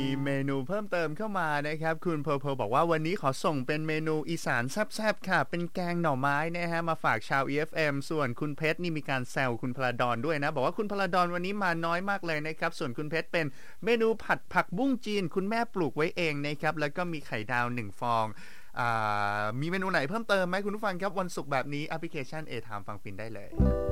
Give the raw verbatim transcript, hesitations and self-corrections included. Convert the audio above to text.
มีเมนูเพิ่มเติมเข้ามานะครับคุณเพร์ลเพร์ลบอกว่าวันนี้ขอส่งเป็นเมนูอีสานแซ่บๆค่ะเป็นแกงหน่อไม้นะฮะมาฝากชาว อี เอฟ เอ็ม ส่วนคุณเพชรนี่มีการแซวคุณพลดรด้วยนะบอกว่าคุณพลดรวันนี้มาน้อยมากเลยนะครับส่วนคุณเพชรเป็นเมนูผัดผักบุ้งจีนคุณแม่ปลูกไว้เองนะครับแล้วก็มีไข่ดาวหนึ่งฟองอ่ามีเมนูไหนเพิ่มเติมไหมคุณผู้ฟังครับวันศุกร์แบบนี้แอปพลิเคชัน A Time ฟังฟินได้เลย